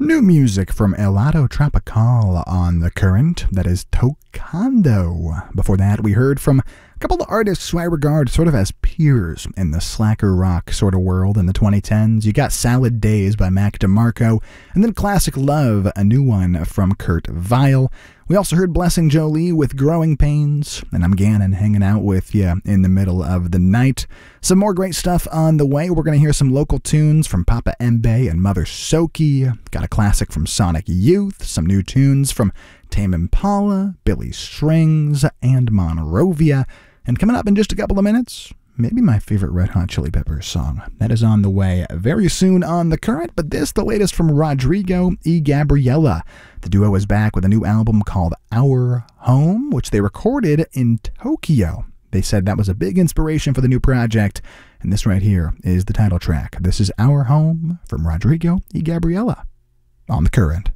New music from Helado Tropical on The Current, that is Tocando. Before that, we heard from a couple of artists who I regard sort of as peers in the slacker rock sort of world in the 2010s. You got Salad Days by Mac DeMarco, and then Classic Love, a new one from Kurt Vile. We also heard Blessing Jolie with Growing Pains, and I'm Gannon hanging out with you in the middle of the night. Some more great stuff on the way. We're going to hear some local tunes from Papa Embe and Mother Soki. Got a classic from Sonic Youth, some new tunes from Tame Impala, Billy Strings, and Monrovia. And coming up in just a couple of minutes, maybe my favorite Red Hot Chili Peppers song. That is on the way very soon on The Current, but this, the latest from Rodrigo y Gabriela. The duo is back with a new album called Our Home, which they recorded in Tokyo. They said that was a big inspiration for the new project, and this right here is the title track. This is Our Home from Rodrigo y Gabriela on The Current.